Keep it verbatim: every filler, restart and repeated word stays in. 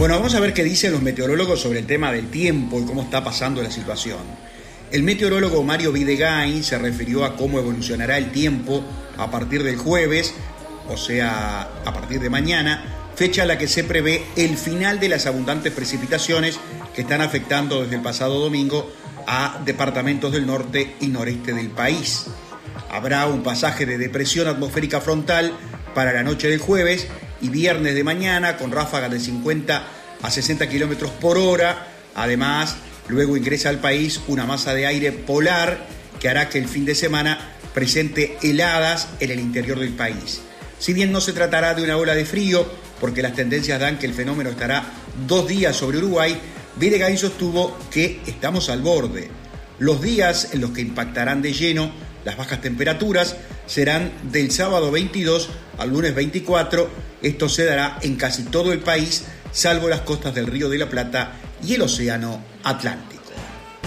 Bueno, vamos a ver qué dicen los meteorólogos sobre el tema del tiempo y cómo está pasando la situación. El meteorólogo Mario Videgain se refirió a cómo evolucionará el tiempo a partir del jueves, o sea, a partir de mañana, fecha a la que se prevé el final de las abundantes precipitaciones que están afectando desde el pasado domingo a departamentos del norte y noreste del país. Habrá un pasaje de depresión atmosférica frontal para la noche del jueves y viernes de mañana con ráfagas de cincuenta a sesenta kilómetros por hora. Además, luego ingresa al país una masa de aire polar que hará que el fin de semana presente heladas en el interior del país. Si bien no se tratará de una ola de frío, porque las tendencias dan que el fenómeno estará dos días sobre Uruguay, Videgain sostuvo que estamos al borde. Los días en los que impactarán de lleno las bajas temperaturas serán del sábado veintidós al lunes veinticuatro. Esto se dará en casi todo el país, salvo las costas del Río de la Plata y el Océano Atlántico.